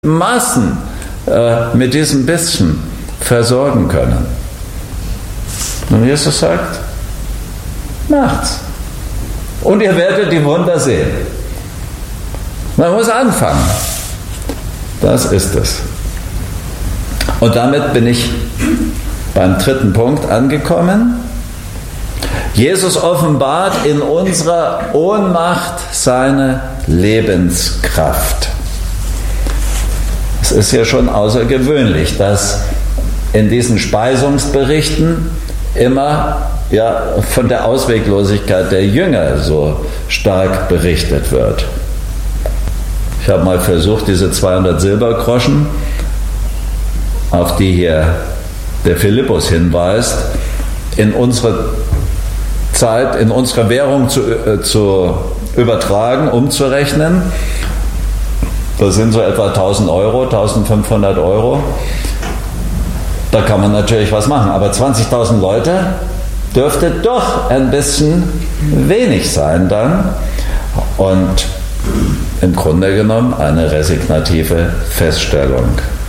Massen mit diesem bisschen versorgen können. Und Jesus sagt, macht's. Und ihr werdet die Wunder sehen. Man muss anfangen. Das ist es. Und damit bin ich beim dritten Punkt angekommen. Jesus offenbart in unserer Ohnmacht seine Lebenskraft. Es ist ja schon außergewöhnlich, dass in diesen Speisungsberichten immer von der Ausweglosigkeit der Jünger so stark berichtet wird. Ich habe mal versucht, diese 200 Silbergroschen, auf die hier der Philippus hinweist, in unsere Zeit, in unsere Währung zu übertragen, umzurechnen. Das sind so etwa 1.000 Euro, 1.500 Euro. Da kann man natürlich was machen, aber 20.000 Leute dürfte doch ein bisschen wenig sein dann. Und im Grunde genommen eine resignative Feststellung.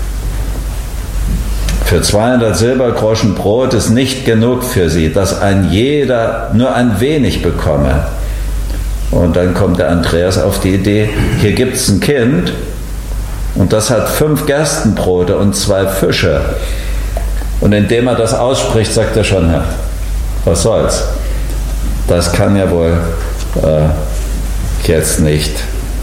Für 200 Silbergroschen Brot ist nicht genug für sie, dass ein jeder nur ein wenig bekomme. Und dann kommt der Andreas auf die Idee, hier gibt es ein Kind und das hat 5 Gerstenbrote und 2 Fische. Und indem er das ausspricht, sagt er schon, ja, was soll's? Das kann ja wohl jetzt nicht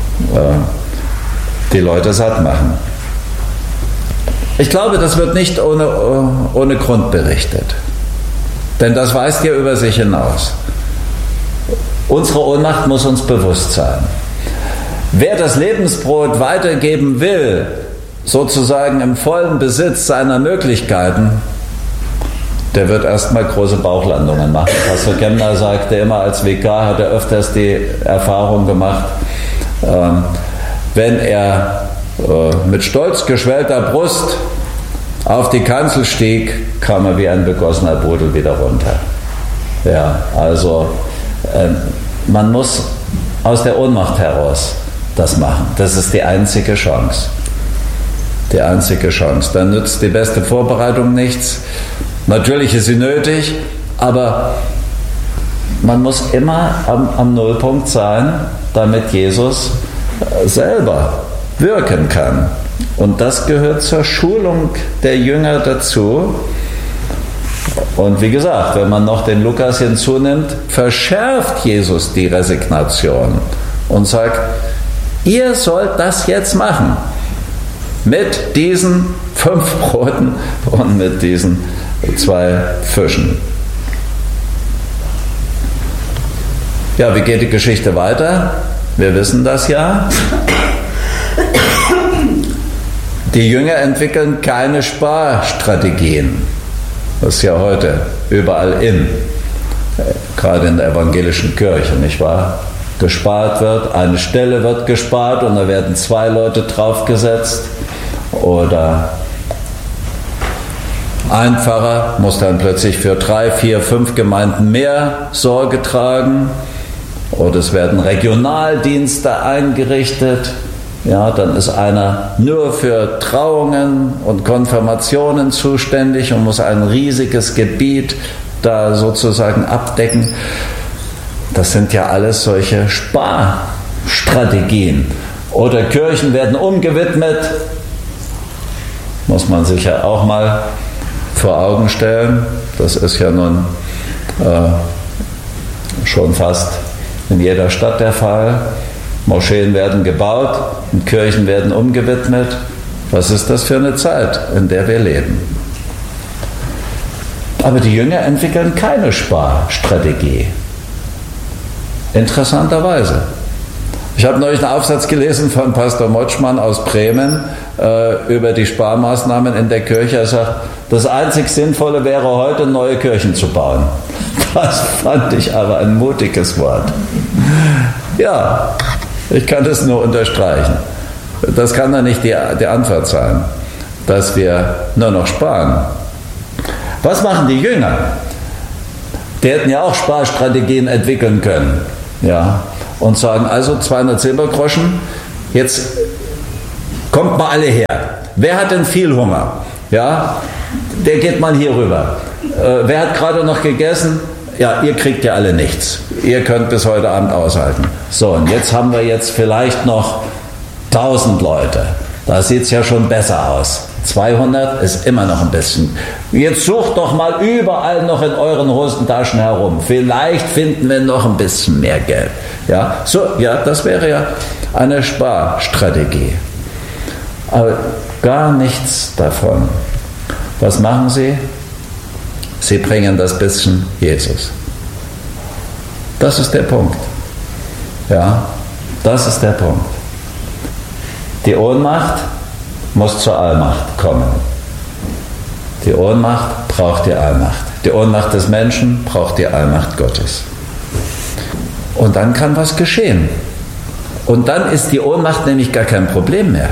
die Leute satt machen. Ich glaube, das wird nicht ohne Grund berichtet. Denn das weist ja über sich hinaus. Unsere Ohnmacht muss uns bewusst sein. Wer das Lebensbrot weitergeben will, sozusagen im vollen Besitz seiner Möglichkeiten, der wird erstmal große Bauchlandungen machen. Pastor Kemner sagte immer, als Vikar hat er öfters die Erfahrung gemacht, wenn er mit stolz geschwellter Brust auf die Kanzel stieg, kam er wie ein begossener Pudel wieder runter. Ja, also man muss aus der Ohnmacht heraus das machen. Das ist die einzige Chance. Die einzige Chance. Dann nützt die beste Vorbereitung nichts. Natürlich ist sie nötig, aber man muss immer am Nullpunkt sein, damit Jesus selber wirken kann. Und das gehört zur Schulung der Jünger dazu. Und wie gesagt, wenn man noch den Lukas hinzunimmt, verschärft Jesus die Resignation und sagt, ihr sollt das jetzt machen. Mit diesen 5 Broten und mit diesen 2 Fischen. Ja, wie geht die Geschichte weiter? Wir wissen das ja. Die Jünger entwickeln keine Sparstrategien. Das ist ja heute überall gerade in der evangelischen Kirche, nicht wahr? Gespart wird, eine Stelle wird gespart und da werden 2 Leute draufgesetzt. Oder ein Pfarrer muss dann plötzlich für 3, 4, 5 Gemeinden mehr Sorge tragen. Oder es werden Regionaldienste eingerichtet. Ja, dann ist einer nur für Trauungen und Konfirmationen zuständig und muss ein riesiges Gebiet da sozusagen abdecken. Das sind ja alles solche Sparstrategien. Oder Kirchen werden umgewidmet. Muss man sich ja auch mal vor Augen stellen. Das ist ja nun schon fast in jeder Stadt der Fall. Moscheen werden gebaut und Kirchen werden umgewidmet. Was ist das für eine Zeit, in der wir leben? Aber die Jünger entwickeln keine Sparstrategie. Interessanterweise. Ich habe neulich einen Aufsatz gelesen von Pastor Motschmann aus Bremen über die Sparmaßnahmen in der Kirche. Er sagt, das einzig Sinnvolle wäre heute, neue Kirchen zu bauen. Das fand ich aber ein mutiges Wort. Ja, ich kann das nur unterstreichen. Das kann doch nicht die Antwort sein, dass wir nur noch sparen. Was machen die Jünger? Die hätten ja auch Sparstrategien entwickeln können. Ja, und sagen, also 200 Silbergroschen, jetzt Kommt mal alle her. Wer hat denn viel Hunger? Ja, der geht mal hier rüber. Wer hat gerade noch gegessen? Ja, ihr kriegt ja alle nichts. Ihr könnt bis heute Abend aushalten. So, und jetzt haben wir jetzt vielleicht noch 1000 Leute. Da sieht es ja schon besser aus. 200 ist immer noch ein bisschen. Jetzt sucht doch mal überall noch in euren Hosentaschen herum. Vielleicht finden wir noch ein bisschen mehr Geld. Ja, so, ja, das wäre ja eine Sparstrategie. Aber gar nichts davon. Was machen sie? Sie bringen das bisschen Jesus. Das ist der Punkt. Ja, das ist der Punkt. Die Ohnmacht muss zur Allmacht kommen. Die Ohnmacht braucht die Allmacht. Die Ohnmacht des Menschen braucht die Allmacht Gottes. Und dann kann was geschehen. Und dann ist die Ohnmacht nämlich gar kein Problem mehr.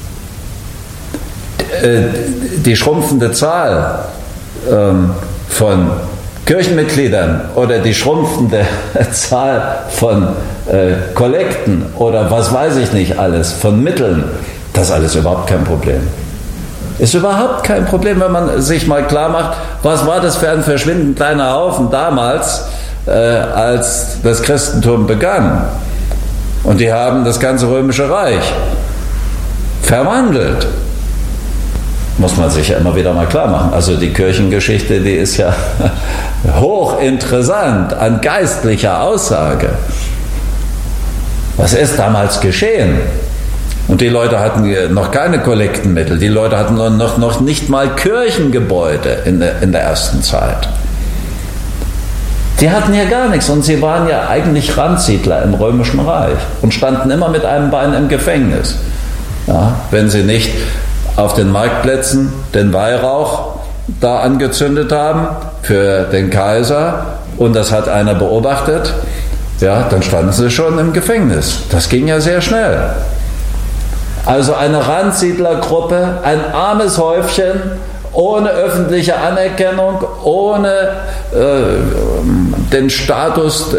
Die schrumpfende Zahl von Kirchenmitgliedern oder die schrumpfende Zahl von Kollekten oder was weiß ich nicht alles, von Mitteln, das ist alles überhaupt kein Problem. Ist überhaupt kein Problem, wenn man sich mal klar macht, was war das für ein verschwindend kleiner Haufen damals, als das Christentum begann. Und die haben das ganze Römische Reich verwandelt. Muss man sich ja immer wieder mal klar machen. Also die Kirchengeschichte, die ist ja hochinteressant an geistlicher Aussage. Was ist damals geschehen? Und die Leute hatten noch keine Kollektenmittel. Die Leute hatten noch nicht mal Kirchengebäude in der ersten Zeit. Die hatten ja gar nichts und sie waren ja eigentlich Randsiedler im Römischen Reich und standen immer mit einem Bein im Gefängnis. Ja, wenn sie nicht auf den Marktplätzen den Weihrauch da angezündet haben für den Kaiser und das hat einer beobachtet, ja, dann standen sie schon im Gefängnis. Das ging ja sehr schnell. Also eine Randsiedlergruppe, ein armes Häufchen, ohne öffentliche Anerkennung, ohne den Status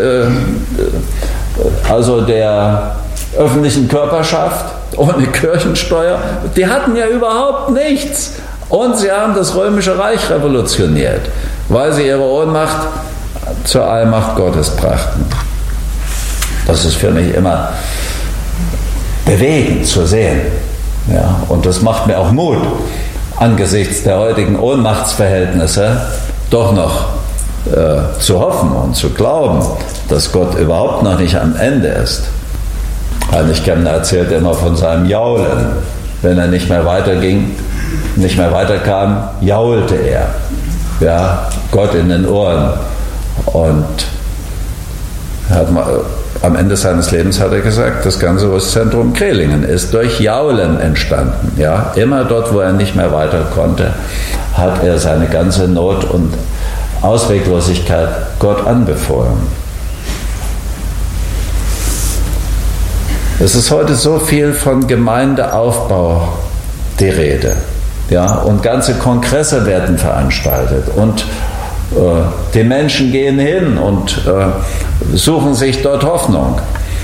also der öffentlichen Körperschaft, ohne Kirchensteuer. Die hatten ja überhaupt nichts. Und sie haben das Römische Reich revolutioniert, weil sie ihre Ohnmacht zur Allmacht Gottes brachten. Das ist für mich immer bewegend zu sehen. Ja, und das macht mir auch Mut, angesichts der heutigen Ohnmachtsverhältnisse doch noch zu hoffen und zu glauben, dass Gott überhaupt noch nicht am Ende ist. Heinrich Kemner erzählt immer von seinem Jaulen. Wenn er nicht mehr weiterging, nicht mehr weiterkam, jaulte er. Ja, Gott in den Ohren. Und am Ende seines Lebens hat er gesagt, das ganze Ostzentrum Krehlingen ist durch Jaulen entstanden. Ja, immer dort, wo er nicht mehr weiter konnte, hat er seine ganze Not und Ausweglosigkeit Gott anbefohlen. Es ist heute so viel von Gemeindeaufbau die Rede. Ja, und ganze Kongresse werden veranstaltet und die Menschen gehen hin und suchen sich dort Hoffnung.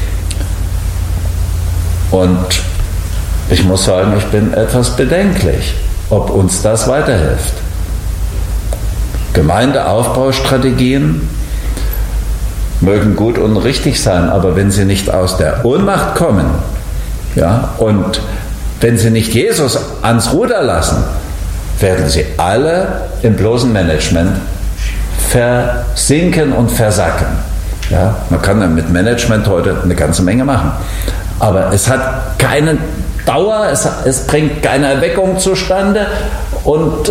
Und ich muss sagen, ich bin etwas bedenklich, ob uns das weiterhilft. Gemeindeaufbaustrategien mögen gut und richtig sein, aber wenn sie nicht aus der Ohnmacht kommen, ja, und wenn sie nicht Jesus ans Ruder lassen, werden sie alle im bloßen Management versinken und versacken. Ja, man kann dann mit Management heute eine ganze Menge machen, aber es hat keine Dauer, es bringt keine Erweckung zustande und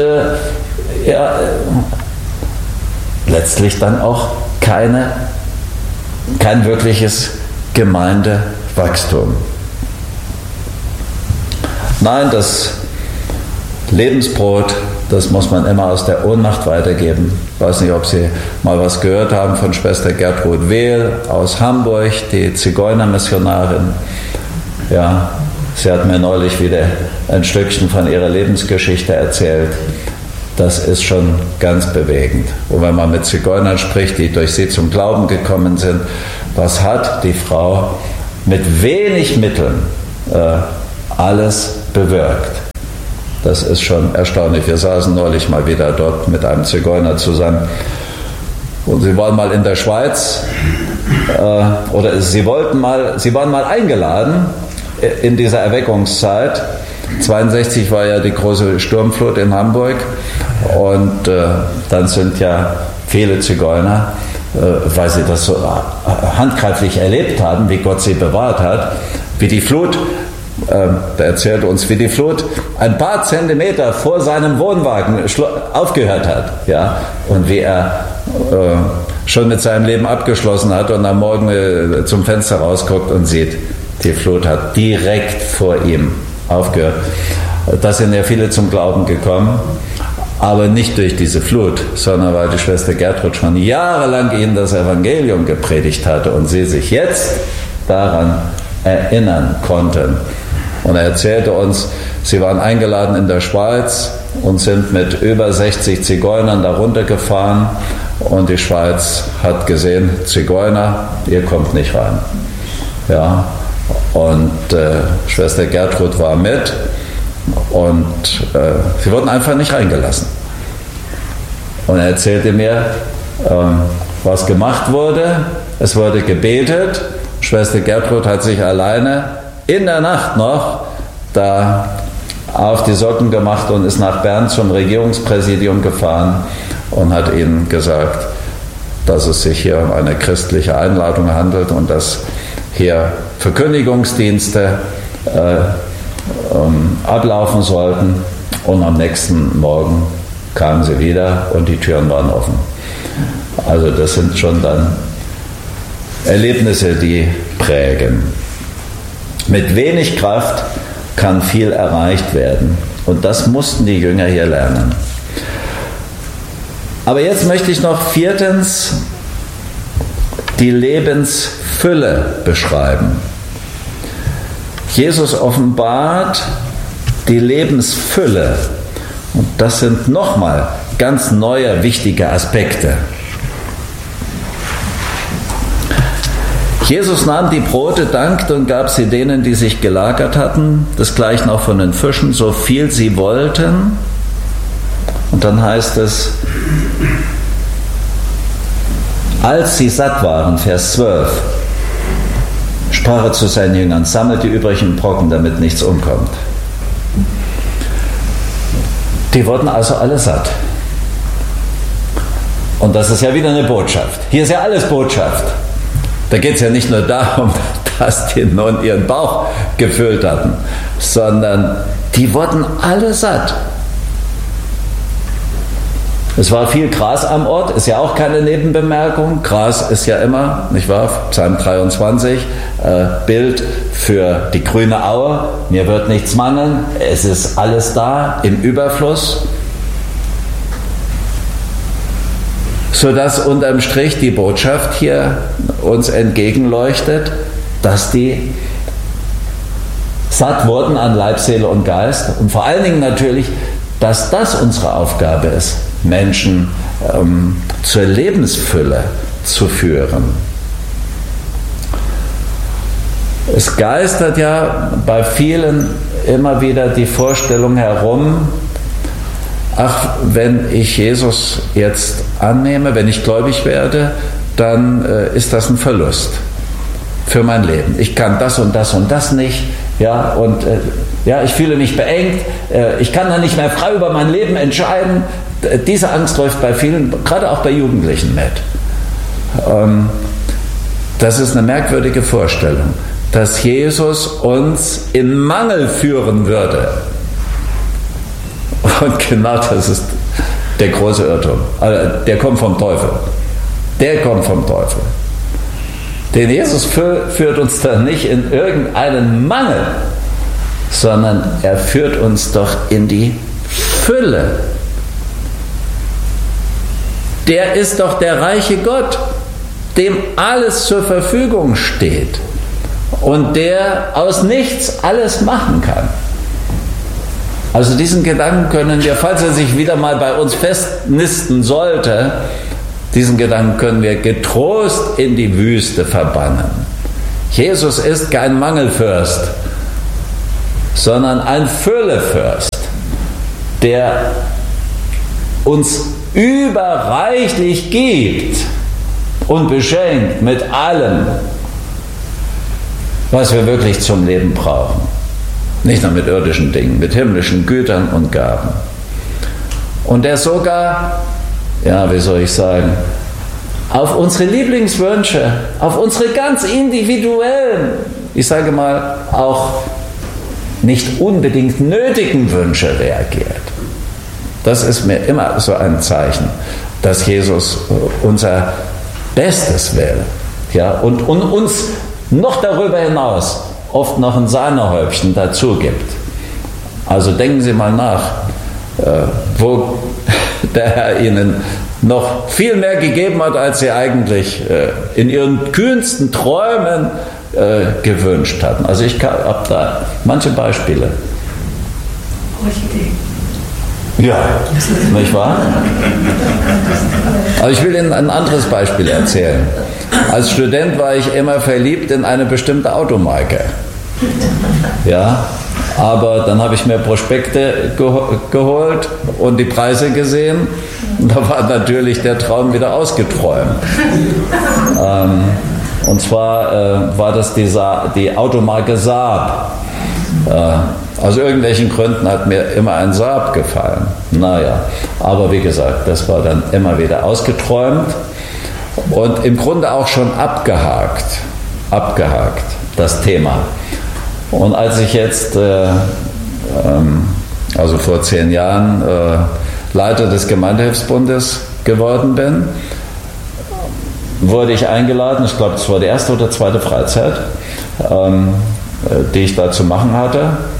letztlich dann auch kein wirkliches Gemeindewachstum. Nein, das Lebensbrot, das muss man immer aus der Ohnmacht weitergeben. Ich weiß nicht, ob Sie mal was gehört haben von Schwester Gertrud Wehl aus Hamburg, die Zigeunermissionarin. Ja, sie hat mir neulich wieder ein Stückchen von ihrer Lebensgeschichte erzählt. Das ist schon ganz bewegend. Und wenn man mit Zigeunern spricht, die durch sie zum Glauben gekommen sind, was hat die Frau mit wenig Mitteln alles bewirkt. Das ist schon erstaunlich. Wir saßen neulich mal wieder dort mit einem Zigeuner zusammen. Und sie waren mal in der Schweiz, sie waren mal eingeladen in dieser Erweckungszeit. 1962 war ja die große Sturmflut in Hamburg. Und dann sind ja viele Zigeuner, weil sie das so handgreiflich erlebt haben, wie Gott sie bewahrt hat, wie die Flut, der erzählte uns, wie die Flut ein paar Zentimeter vor seinem Wohnwagen aufgehört hat, ja, und wie er schon mit seinem Leben abgeschlossen hat und am Morgen zum Fenster rausguckt und sieht, die Flut hat direkt vor ihm aufgehört. Da sind ja viele zum Glauben gekommen, aber nicht durch diese Flut, sondern weil die Schwester Gertrud schon jahrelang ihnen das Evangelium gepredigt hatte und sie sich jetzt daran erinnern konnten. Und er erzählte uns, sie waren eingeladen in der Schweiz und sind mit über 60 Zigeunern da runtergefahren und die Schweiz hat gesehen, Zigeuner, ihr kommt nicht rein. Ja, und Schwester Gertrud war mit und sie wurden einfach nicht reingelassen. Und er erzählte mir, was gemacht wurde. Es wurde gebetet. Schwester Gertrud hat sich alleine in der Nacht noch da auf die Socken gemacht und ist nach Bern zum Regierungspräsidium gefahren und hat ihnen gesagt, dass es sich hier um eine christliche Einladung handelt und dass hier Verkündigungsdienste ablaufen sollten. Und am nächsten Morgen kamen sie wieder und die Türen waren offen. Also das sind schon dann Erlebnisse, die prägen. Mit wenig Kraft kann viel erreicht werden. Und das mussten die Jünger hier lernen. Aber jetzt möchte ich noch viertens die Lebensfülle beschreiben. Jesus offenbart die Lebensfülle. Und das sind nochmal ganz neue, wichtige Aspekte. Jesus nahm die Brote, dankte und gab sie denen, die sich gelagert hatten, desgleichen auch von den Fischen, so viel sie wollten. Und dann heißt es, als sie satt waren, Vers 12, sprach er zu seinen Jüngern, sammelt die übrigen Brocken, damit nichts umkommt. Die wurden also alle satt. Und das ist ja wieder eine Botschaft. Hier ist ja alles Botschaft. Da geht es ja nicht nur darum, dass die nun ihren Bauch gefüllt hatten, sondern die wurden alle satt. Es war viel Gras am Ort, ist ja auch keine Nebenbemerkung. Gras ist ja immer, nicht wahr, Psalm 23, Bild für die grüne Aue. Mir wird nichts mangeln, es ist alles da im Überfluss. Sodass unterm Strich die Botschaft hier uns entgegenleuchtet, dass die satt wurden an Leib, Seele und Geist und vor allen Dingen natürlich, dass das unsere Aufgabe ist, Menschen zur Lebensfülle zu führen. Es geistert ja bei vielen immer wieder die Vorstellung herum, ach, wenn ich Jesus jetzt annehme, wenn ich gläubig werde, dann ist das ein Verlust für mein Leben. Ich kann das und das und das nicht, ja, und ich fühle mich beengt, ich kann dann nicht mehr frei über mein Leben entscheiden. Diese Angst läuft bei vielen, gerade auch bei Jugendlichen mit. Das ist eine merkwürdige Vorstellung, dass Jesus uns in Mangel führen würde. Und genau das ist der große Irrtum. Also der kommt vom Teufel. Der kommt vom Teufel. Denn Jesus führt uns da nicht in irgendeinen Mangel, sondern er führt uns doch in die Fülle. Der ist doch der reiche Gott, dem alles zur Verfügung steht und der aus nichts alles machen kann. Also diesen Gedanken können wir, falls er sich wieder mal bei uns festnisten sollte, diesen Gedanken können wir getrost in die Wüste verbannen. Jesus ist kein Mangelfürst. sondern ein Füllefürst, der uns überreichlich gibt und beschenkt mit allem, was wir wirklich zum Leben brauchen. Nicht nur mit irdischen Dingen, mit himmlischen Gütern und Gaben. Und der sogar, ja, wie soll ich sagen, auf unsere Lieblingswünsche, auf unsere ganz individuellen, ich sage mal, auch nicht unbedingt nötigen Wünsche reagiert. Das ist mir immer so ein Zeichen, dass Jesus unser Bestes will. Ja, und uns noch darüber hinaus oft noch ein Sahnehäubchen dazu gibt. Also denken Sie mal nach, wo der Herr Ihnen noch viel mehr gegeben hat, als Sie eigentlich in Ihren kühnsten Träumen gewünscht hatten. Also ich habe da manche Beispiele. Orchidee. Ja, nicht wahr? Aber ich will Ihnen ein anderes Beispiel erzählen. Als Student war ich immer verliebt in eine bestimmte Automarke. Ja, aber dann habe ich mir Prospekte geholt und die Preise gesehen. Und da war natürlich der Traum wieder ausgeträumt. Und zwar war das die Automarke Saab. Aus irgendwelchen Gründen hat mir immer ein Saab gefallen. Naja, aber wie gesagt, das war dann immer wieder ausgeträumt und im Grunde auch schon abgehakt, das Thema. Und als ich jetzt, also vor 10 Jahren, Leiter des Gemeindehilfsbundes geworden bin, wurde ich eingeladen, ich glaube, es war die erste oder zweite Freizeit, die ich da zu machen hatte.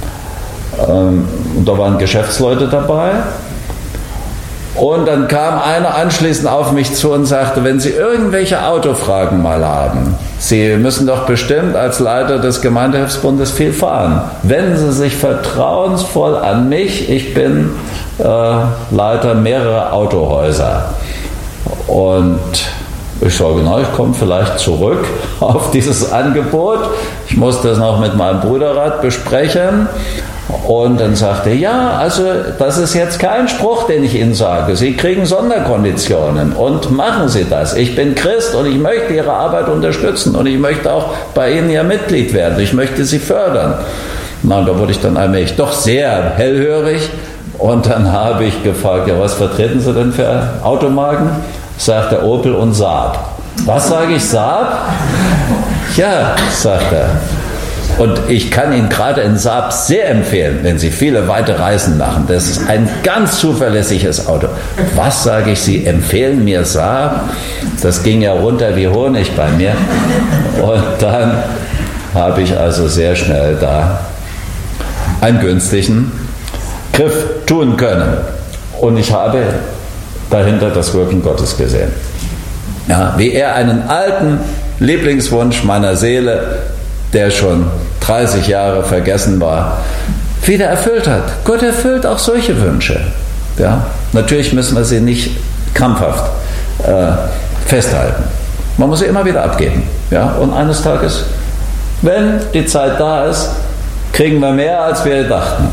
Da waren Geschäftsleute dabei. Und dann kam einer anschließend auf mich zu und sagte, wenn Sie irgendwelche Autofragen mal haben, Sie müssen doch bestimmt als Leiter des Gemeindehilfsbundes viel fahren. Wenden Sie sich vertrauensvoll an mich. Ich bin Leiter mehrerer Autohäuser. Und ich sage, na, ich komme vielleicht zurück auf dieses Angebot. Ich muss das noch mit meinem Bruderrat besprechen. Und dann sagte er, ja, also das ist jetzt kein Spruch, den ich Ihnen sage. Sie kriegen Sonderkonditionen und machen Sie das. Ich bin Christ und ich möchte Ihre Arbeit unterstützen und ich möchte auch bei Ihnen ja Mitglied werden. Ich möchte Sie fördern. Na, und da wurde ich dann allmählich doch sehr hellhörig und dann habe ich gefragt, ja, was vertreten Sie denn für Automarken? Sagt er, Opel und Saab. Was sage ich, Saab? Ja, sagt er. Und ich kann Ihnen gerade in Saab sehr empfehlen, wenn Sie viele weite Reisen machen. Das ist ein ganz zuverlässiges Auto. Was sage ich, Sie empfehlen mir Saab? Das ging ja runter wie Honig bei mir. Und dann habe ich also sehr schnell da einen günstigen Griff tun können. Und ich habe dahinter das Wirken Gottes gesehen. Ja, wie er einen alten Lieblingswunsch meiner Seele, der schon 30 Jahre vergessen war, wieder erfüllt hat. Gott erfüllt auch solche Wünsche. Ja? Natürlich müssen wir sie nicht krampfhaft festhalten. Man muss sie immer wieder abgeben. Ja? Und eines Tages, wenn die Zeit da ist, kriegen wir mehr, als wir dachten.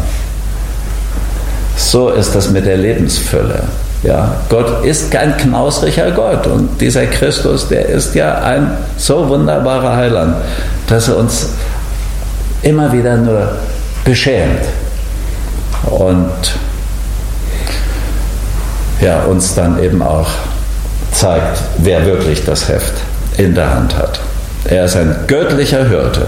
So ist das mit der Lebensfülle. Ja, Gott ist kein knausriger Gott und dieser Christus, der ist ja ein so wunderbarer Heiland, dass er uns immer wieder nur beschämt und ja, uns dann eben auch zeigt, wer wirklich das Heft in der Hand hat. Er ist ein göttlicher Hirte.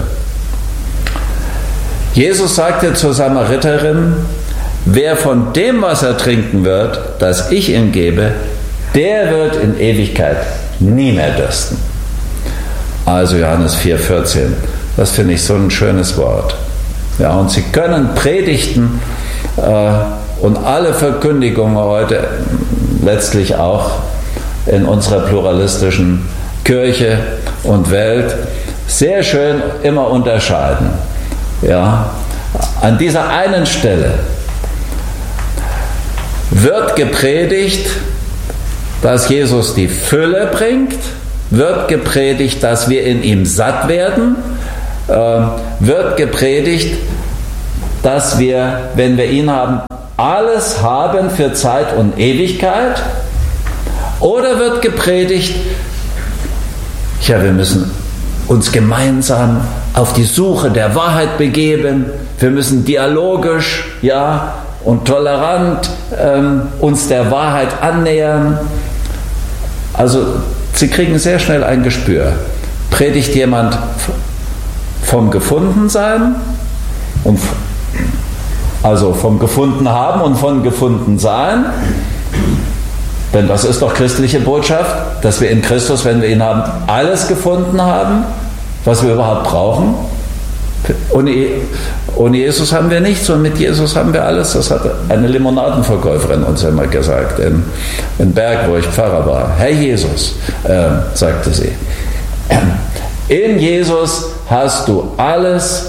Jesus sagte zur Samariterin, wer von dem Wasser trinken wird, das ich ihm gebe, der wird in Ewigkeit nie mehr dürsten. Also Johannes 4,14. Das finde ich so ein schönes Wort. Ja, und Sie können Predigten und alle Verkündigungen heute letztlich auch in unserer pluralistischen Kirche und Welt sehr schön immer unterscheiden. Ja, an dieser einen Stelle wird gepredigt, dass Jesus die Fülle bringt, wird gepredigt, dass wir in ihm satt werden, wird gepredigt, dass wir, wenn wir ihn haben, alles haben für Zeit und Ewigkeit? Oder wird gepredigt, ja, wir müssen uns gemeinsam auf die Suche der Wahrheit begeben, wir müssen dialogisch, ja, und tolerant uns der Wahrheit annähern. Also Sie kriegen sehr schnell ein Gespür. Predigt jemand vom Gefundensein, also vom Gefundenhaben und von Gefundensein? Denn das ist doch christliche Botschaft, dass wir in Christus, wenn wir ihn haben, alles gefunden haben, was wir überhaupt brauchen. Ohne Jesus haben wir nichts und mit Jesus haben wir alles. Das hat eine Limonadenverkäuferin uns immer gesagt, in Berg, wo ich Pfarrer war. Herr Jesus, sagte sie, in Jesus hast du alles,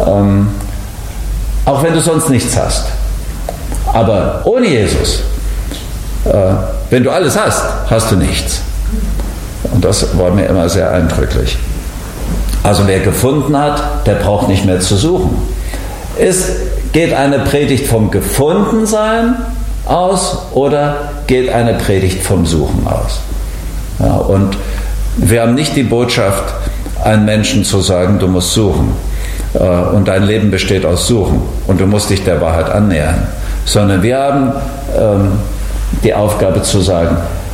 auch wenn du sonst nichts hast. Aber ohne Jesus, wenn du alles hast, hast du nichts. Und das war mir immer sehr eindrücklich. Also wer gefunden hat, der braucht nicht mehr zu suchen. Geht eine Predigt vom Gefundensein aus oder geht eine Predigt vom Suchen aus? Ja, und wir haben nicht die Botschaft, einem Menschen zu sagen, du musst suchen und dein Leben besteht aus Suchen und du musst dich der Wahrheit annähern, sondern wir haben die Aufgabe zu sagen,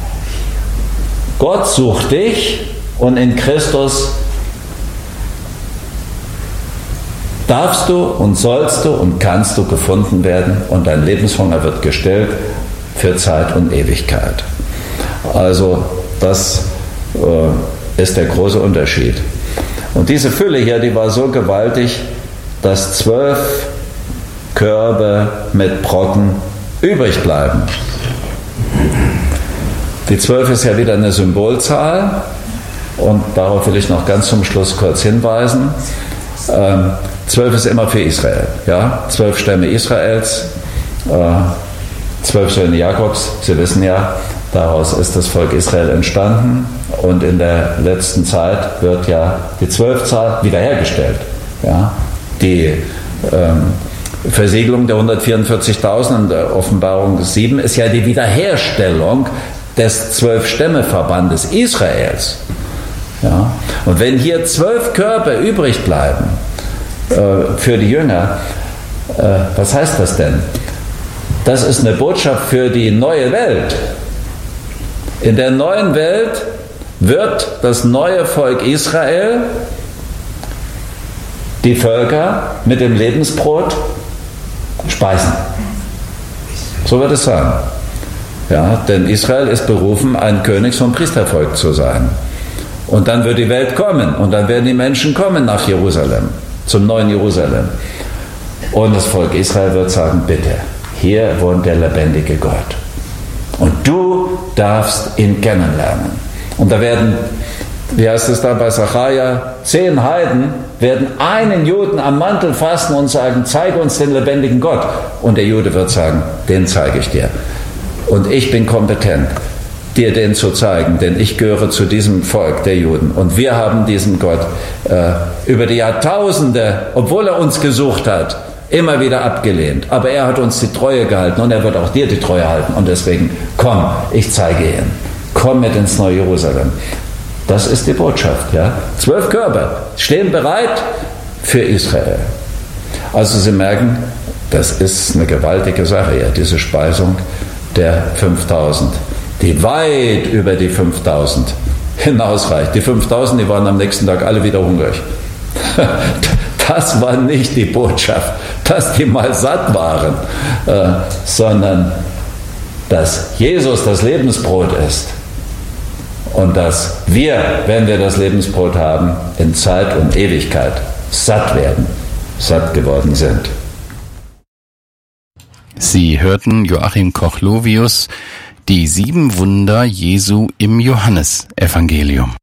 Gott sucht dich und in Christus darfst du und sollst du und kannst du gefunden werden und dein Lebenshunger wird gestillt für Zeit und Ewigkeit. Also das ist der große Unterschied. Und diese Fülle hier, die war so gewaltig, dass 12 Körbe mit Brocken übrig bleiben. Die 12 ist ja wieder eine Symbolzahl und darauf will ich noch ganz zum Schluss kurz hinweisen. 12 ist immer für Israel, ja? 12 Stämme Israels, 12 Söhne Jakobs, Sie wissen ja, daraus ist das Volk Israel entstanden und in der letzten Zeit wird ja die 12-Zahl wiederhergestellt. Ja? Die Versiegelung der 144.000 in der Offenbarung 7 ist ja die Wiederherstellung des 12-Stämme-Verbandes Israels. Ja? Und wenn hier 12 Körper übrig bleiben für die Jünger, was heißt das denn? Das ist eine Botschaft für die neue Welt. In der neuen Welt wird das neue Volk Israel die Völker mit dem Lebensbrot speisen. So wird es sein. Ja, denn Israel ist berufen, ein Königs- und Priestervolk zu sein. Und dann wird die Welt kommen und dann werden die Menschen kommen nach Jerusalem, zum neuen Jerusalem. Und das Volk Israel wird sagen, bitte, hier wohnt der lebendige Gott. Und du darfst ihn kennenlernen. Und da werden, wie heißt es da bei Sacharja, 10 Heiden werden einen Juden am Mantel fassen und sagen, zeige uns den lebendigen Gott. Und der Jude wird sagen, den zeige ich dir. Und ich bin kompetent, dir den zu zeigen, denn ich gehöre zu diesem Volk der Juden. Und wir haben diesen Gott über die Jahrtausende, obwohl er uns gesucht hat, immer wieder abgelehnt. Aber er hat uns die Treue gehalten und er wird auch dir die Treue halten. Und deswegen, komm, ich zeige ihn. Komm mit ins neue Jerusalem. Das ist die Botschaft. Ja? 12 Körper stehen bereit für Israel. Also Sie merken, das ist eine gewaltige Sache, ja, diese Speisung der 5000, die weit über die 5000 hinausreicht. Die 5000, die waren am nächsten Tag alle wieder hungrig. Das war nicht die Botschaft, dass die mal satt waren, sondern dass Jesus das Lebensbrot ist und dass wir, wenn wir das Lebensbrot haben, in Zeit und Ewigkeit satt werden, satt geworden sind. Sie hörten Joachim Koch-Lovius, die 7 Wunder Jesu im Johannesevangelium.